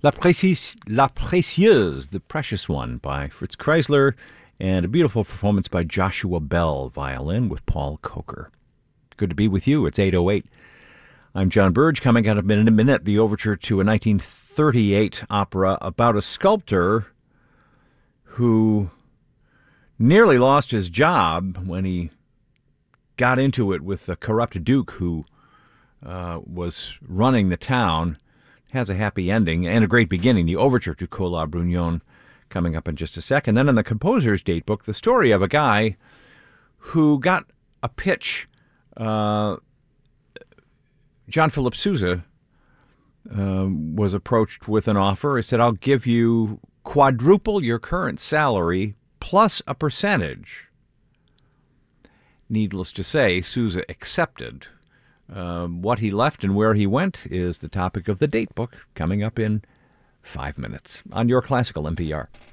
La Précieuse, The Precious One by Fritz Kreisler, and a beautiful performance by Joshua Bell, violin, with Paul Coker. Good to be with you. It's 8:08. I'm John Burge. Coming out in a minute, the overture to a 1938 opera about a sculptor who nearly lost his job when he got into it with a corrupt duke who was running the town. Has a happy ending and a great beginning. The overture to Colas La Brugnon coming up in just a second. Then in the composer's datebook, the story of a guy who got a pitch. John Philip Sousa was approached with an offer. He said, I'll give you quadruple your current salary plus a percentage. Needless to say, Sousa accepted. What he left and where he went is the topic of the datebook coming up in 5 minutes on your Classical NPR.